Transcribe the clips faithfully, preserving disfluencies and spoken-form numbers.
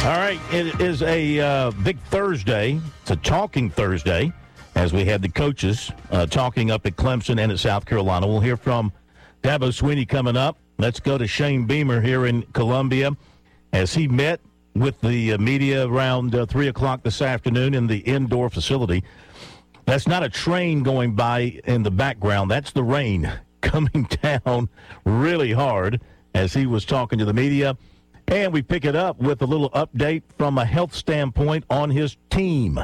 All right, it is a uh, big Thursday. It's a talking Thursday as we have the coaches uh, talking up at Clemson and at South Carolina. We'll hear from Dabo Swinney coming up. Let's go to Shane Beamer here in Columbia as he met with the uh, media around uh, three o'clock this afternoon in the indoor facility. That's not a train going by in the background. That's the rain coming down really hard as he was talking to the media. And we pick it up with a little update from a health standpoint on his team.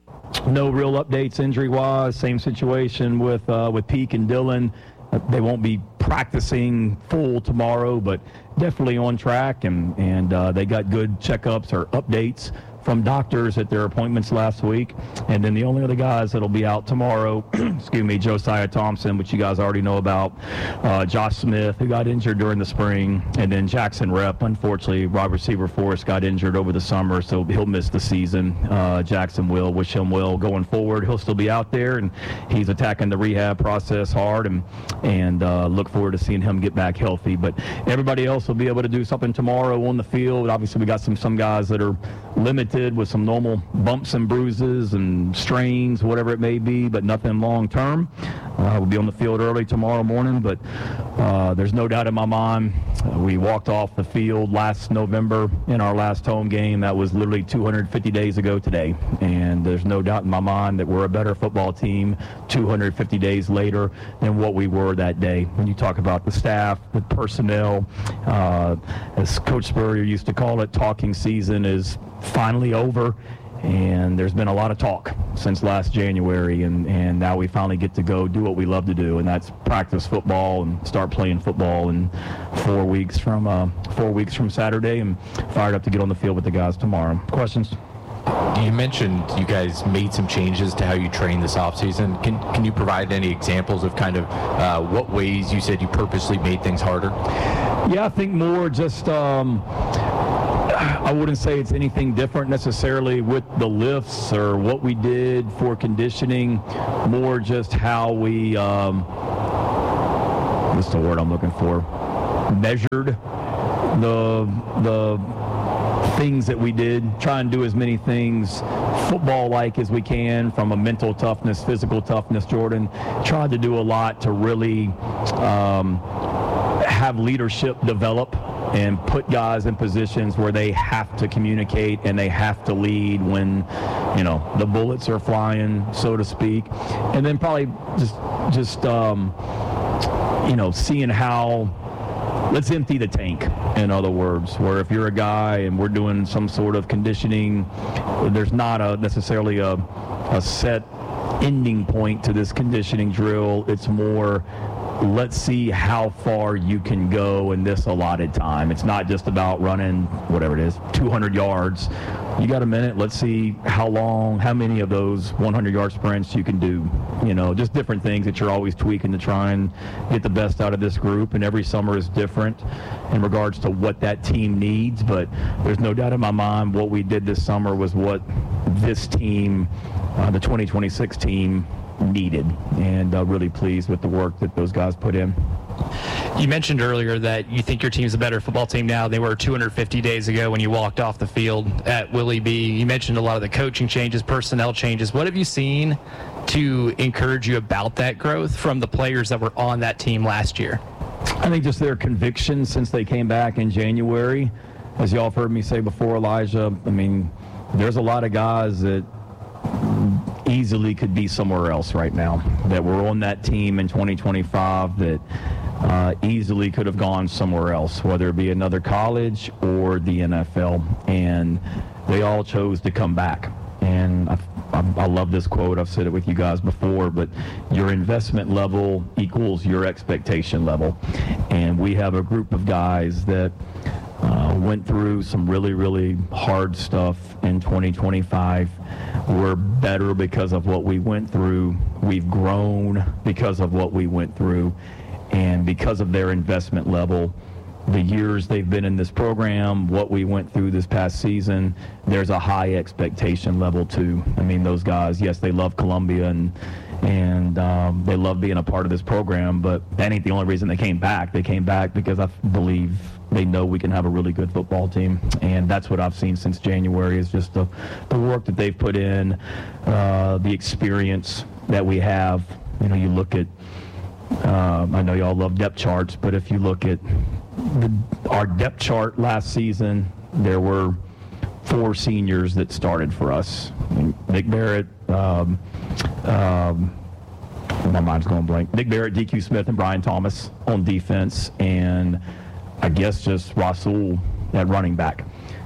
No real updates injury-wise. Same situation with uh, with Peak and Dylan. Uh, they won't be practicing full tomorrow, but definitely on track. And, and uh, they got good checkups or updates from doctors at their appointments last week. And then the only other guys that'll be out tomorrow, excuse me, Josiah Thompson, which you guys already know about, uh, Josh Smith, who got injured during the spring, and then Jackson Rep. Unfortunately, wide receiver Forrest got injured over the summer, so he'll miss the season. Uh, Jackson will. Wish him well going forward. He'll still be out there, and he's attacking the rehab process hard, and, and uh, look forward to seeing him get back healthy. But everybody else will be able to do something tomorrow on the field. Obviously, we got some, some guys that are limited with some normal bumps and bruises and strains, whatever it may be, but nothing long term. Uh, we'll be on the field early tomorrow morning, but uh, there's no doubt in my mind. Uh, we walked off the field last November in our last home game. That was literally two hundred fifty days ago today, and there's no doubt in my mind that we're a better football team two hundred fifty days later than what we were that day. When you talk about the staff, the personnel, uh, as Coach Spurrier used to call it, talking season is finally over, and there's been a lot of talk since last January, and, and now we finally get to go do what we love to do, and that's practice football and start playing football in four weeks from uh, four weeks from Saturday, and fired up to get on the field with the guys tomorrow. Questions? You mentioned you guys made some changes to how you train this offseason. Can can you provide any examples of kind of uh, what ways you said you purposely made things harder? Yeah, I think more just um, I wouldn't say it's anything different necessarily with the lifts or what we did for conditioning, more just how we, um, what's the word I'm looking for, measured the the things that we did, try and do as many things football-like as we can from a mental toughness, physical toughness. Jordan tried to do a lot to really um, have leadership develop and put guys in positions where they have to communicate and they have to lead when, you know, the bullets are flying, so to speak. And then probably just, just um, you know, seeing how, let's empty the tank, in other words, where if you're a guy and we're doing some sort of conditioning, there's not a necessarily a, a set ending point to this conditioning drill. It's more, let's see how far you can go in this allotted time. It's not just about running, whatever it is, two hundred yards. You got a minute, let's see how long, how many of those one hundred yard sprints you can do. You know, just different things that you're always tweaking to try and get the best out of this group. And every summer is different in regards to what that team needs. But there's no doubt in my mind what we did this summer was what this team, uh, the twenty twenty-six team, needed, and uh, really pleased with the work that those guys put in. You mentioned earlier that you think your team's a better football team now than they were two hundred fifty days ago when you walked off the field at Willie B. You mentioned a lot of the coaching changes, personnel changes. What have you seen to encourage you about that growth from the players that were on that team last year? I think just their conviction since they came back in January. As y'all have heard me say before, Elijah, I mean, there's a lot of guys that easily could be somewhere else right now that were on that team in twenty twenty-five that uh, easily could have gone somewhere else, whether it be another college or the N F L, and they all chose to come back. And I, I, I love this quote. I've said it with you guys before, but your investment level equals your expectation level. And we have a group of guys that uh, went through some really, really hard stuff in twenty twenty-five. We're better because of what we went through. We've grown because of what we went through. And because of their investment level, the years they've been in this program, what we went through this past season, there's a high expectation level too. I mean, those guys, yes, they love Columbia and and um, they love being a part of this program, but that ain't the only reason they came back. They came back because I believe they know we can have a really good football team. And that's what I've seen since January is just the, the work that they've put in, uh, the experience that we have. You know, you look at, um, I know y'all love depth charts, but if you look at the, our depth chart last season, there were four seniors that started for us. Nick Barrett, um, um, my mind's going blank. Nick Barrett, D Q Smith, and Brian Thomas on defense, and I guess just Rasul at running back.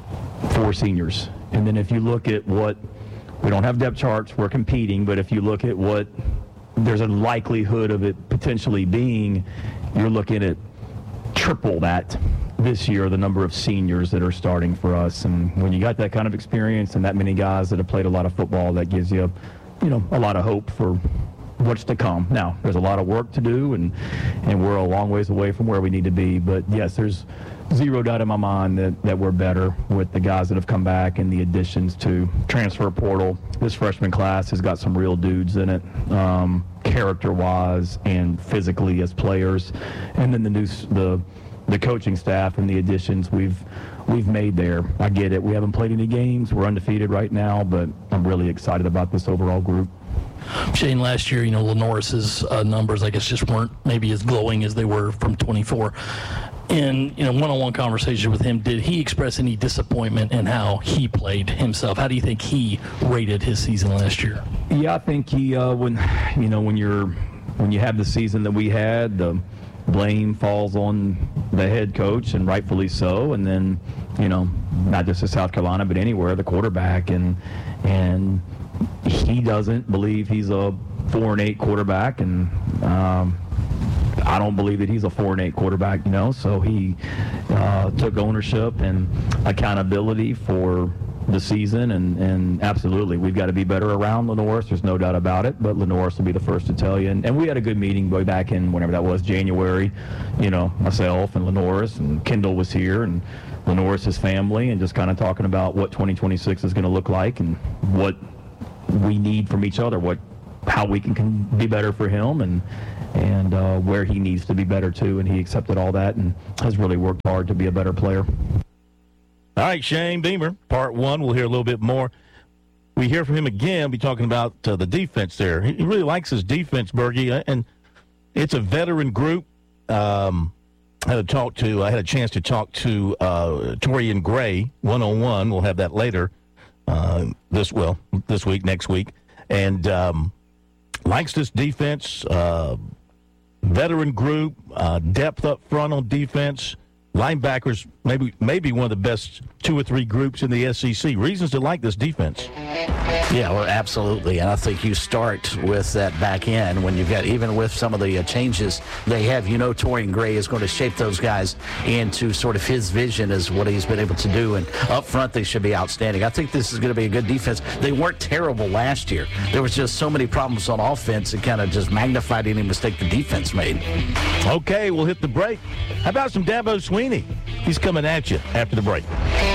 Four seniors. And then if you look at what, we don't have depth charts, we're competing, but if you look at what there's a likelihood of it potentially being, you're looking at triple that this year, the number of seniors that are starting for us. And when you got that kind of experience and that many guys that have played a lot of football, that gives you, you know, a lot of hope for what's to come. Now, there's a lot of work to do, and and we're a long ways away from where we need to be. But, yes, there's zero doubt in my mind that, that we're better with the guys that have come back and the additions to transfer portal. This freshman class has got some real dudes in it, um, character-wise and physically as players. And then the new the the coaching staff and the additions we've we've made there. I get it. We haven't played any games. We're undefeated right now, but I'm really excited about this overall group. Shane, last year, you know, Lenoris's uh, numbers, I guess, just weren't maybe as glowing as they were from twenty-four. In, you know, one-on-one conversation with him, did he express any disappointment in how he played himself? How do you think he rated his season last year? Yeah, I think he, uh, when, you know, when you're, when you have the season that we had, the blame falls on the head coach, and rightfully so. And then, you know, not just in South Carolina, but anywhere, the quarterback, and and. He doesn't believe he's a four and eight quarterback, and um, I don't believe that he's a four and eight quarterback. You know, so he uh, took ownership and accountability for the season, and, and absolutely, we've got to be better around Lenoris. There's no doubt about it. But Lenoris will be the first to tell you. And, and we had a good meeting way back in whenever that was, January. You know, myself and Lenoris and Kendall was here, and Lenoris's family, and just kind of talking about what twenty twenty-six is going to look like and what we need from each other, what, how we can, can be better for him, and and uh, where he needs to be better too. And he accepted all that and has really worked hard to be a better player. All right, Shane Beamer, part one. We'll hear a little bit more. We hear from him again. We'll be talking about uh, the defense there. He really likes his defense, Bergie, and it's a veteran group. Um, I had a talk to. I had a chance to talk to uh, Torian Gray one on one. We'll have that later. Uh, this well this week, next week, and um, likes this defense, uh, veteran group, uh, depth up front on defense, linebackers, maybe maybe one of the best two or three groups in the S E C. Reasons to like this defense. Yeah, well, absolutely. And I think you start with that back end when you've got, even with some of the uh, changes they have, you know, Torian Gray is going to shape those guys into sort of his vision as what he's been able to do. And up front, they should be outstanding. I think this is going to be a good defense. They weren't terrible last year. There was just so many problems on offense. It kind of just magnified any mistake the defense made. Okay, we'll hit the break. How about some Dabo Swinney? He's coming at you after the break.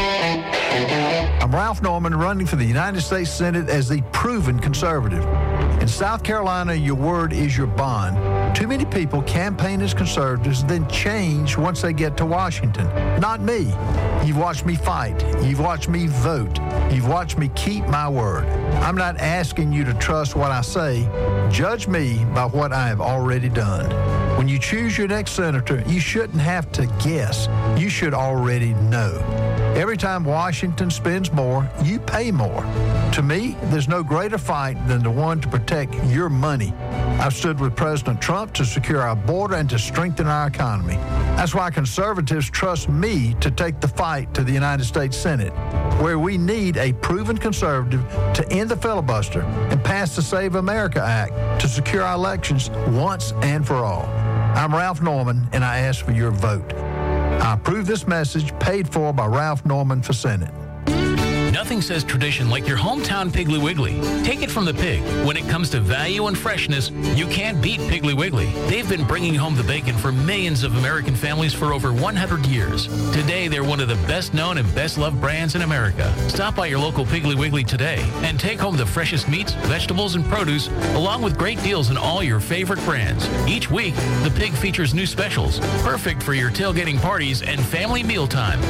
I'm Ralph Norman, running for the United States Senate as the proven conservative. In South Carolina, your word is your bond. Too many people campaign as conservatives, then change once they get to Washington. Not me. You've watched me fight. You've watched me vote. You've watched me keep my word. I'm not asking you to trust what I say. Judge me by what I have already done. When you choose your next senator, you shouldn't have to guess. You should already know. Every time Washington spends more, you pay more. To me, there's no greater fight than the one to protect your money. I've stood with President Trump to secure our border and to strengthen our economy. That's why conservatives trust me to take the fight to the United States Senate, where we need a proven conservative to end the filibuster and pass the Save America Act to secure our elections once and for all. I'm Ralph Norman, and I ask for your vote. I approve this message, paid for by Ralph Norman for Senate. Nothing says tradition like your hometown Piggly Wiggly. Take it from the pig. When it comes to value and freshness, you can't beat Piggly Wiggly. They've been bringing home the bacon for millions of American families for over one hundred years. Today, they're one of the best-known and best-loved brands in America. Stop by your local Piggly Wiggly today and take home the freshest meats, vegetables, and produce, along with great deals on all your favorite brands. Each week, the pig features new specials, perfect for your tailgating parties and family mealtime.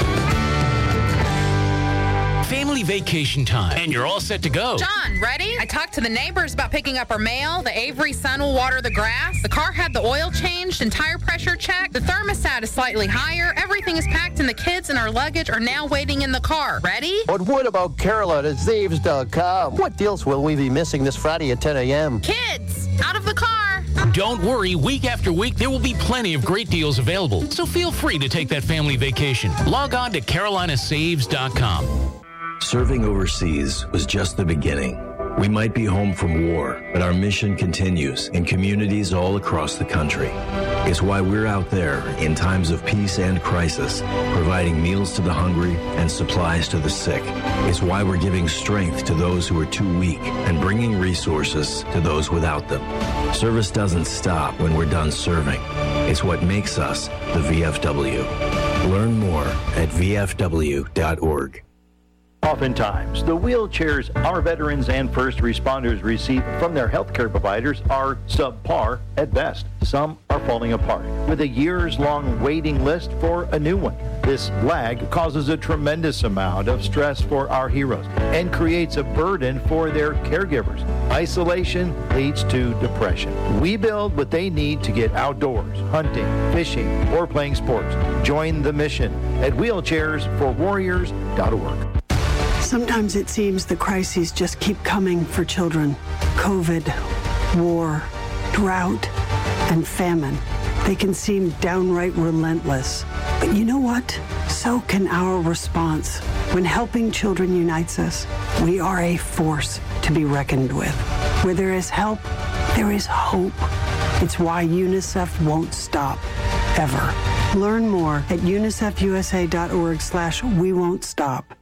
Family vacation time, and you're all set to go. John, ready? I talked to the neighbors about picking up our mail. The Avery Sun will water the grass. The car had the oil changed and tire pressure checked. The thermostat is slightly higher. Everything is packed, and the kids and our luggage are now waiting in the car. Ready? But what about Carolina Zaves dot com? What deals will we be missing this Friday at ten a.m.? Kids, out of the car. Don't worry, week after week, there will be plenty of great deals available. So feel free to take that family vacation. Log on to Carolina Saves dot com. Serving overseas was just the beginning. We might be home from war, but our mission continues in communities all across the country. It's why we're out there in times of peace and crisis, providing meals to the hungry and supplies to the sick. It's why we're giving strength to those who are too weak and bringing resources to those without them. Service doesn't stop when we're done serving. It's what makes us the V F W. Learn more at V F W dot org. Oftentimes, the wheelchairs our veterans and first responders receive from their healthcare providers are subpar at best. Some are falling apart, with a years-long waiting list for a new one. This lag causes a tremendous amount of stress for our heroes and creates a burden for their caregivers. Isolation leads to depression. We build what they need to get outdoors, hunting, fishing, or playing sports. Join the mission at wheelchairs for warriors dot org. Sometimes it seems the crises just keep coming for children. COVID, war, drought, and famine. They can seem downright relentless. But you know what? So can our response. When helping children unites us, we are a force to be reckoned with. Where there is help, there is hope. It's why UNICEF won't stop, ever. Learn more at unicef u s a dot org slash we won't stop.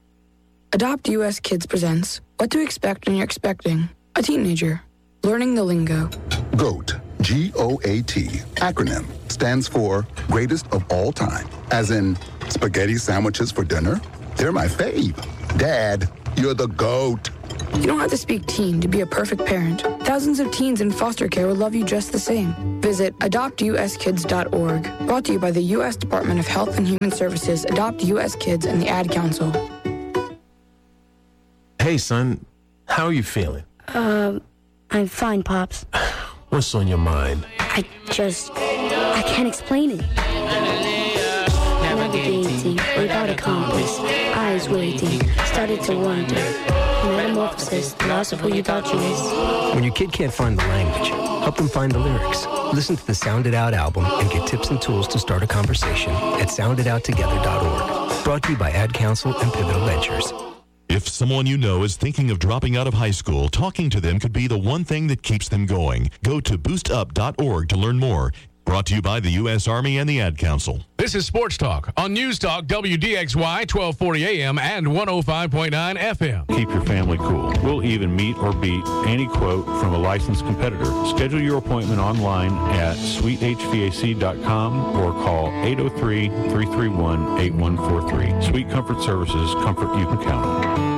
Adopt U S Kids presents What to Expect When You're Expecting a Teenager. Learning the lingo. GOAT, G O A T, acronym, stands for Greatest of All Time. As in, spaghetti sandwiches for dinner? They're my fave. Dad, you're the GOAT. You don't have to speak teen to be a perfect parent. Thousands of teens in foster care will love you just the same. Visit adopt u s kids dot org. Brought to you by the U S Department of Health and Human Services, Adopt U S Kids, and the Ad Council. Hey, son, how are you feeling? Um, I'm fine, Pops. What's on your mind? I just, I can't explain it. Navigating without a compass, eyes waiting, started to wonder. Metamorphosis, the loss of who you thought you is. When your kid can't find the language, help them find the lyrics. Listen to the Sound It Out album and get tips and tools to start a conversation at sound it out together dot org. Brought to you by Ad Council and Pivotal Ventures. If someone you know is thinking of dropping out of high school, talking to them could be the one thing that keeps them going. Go to boost up dot org to learn more. Brought to you by the U S Army and the Ad Council. This is Sports Talk on News Talk W D X Y twelve forty A M and one oh five point nine F M. Keep your family cool. We'll even meet or beat any quote from a licensed competitor. Schedule your appointment online at sweet h v a c dot com or call eight oh three, three three one, eight one four three. Sweet Comfort Services, comfort you can count on.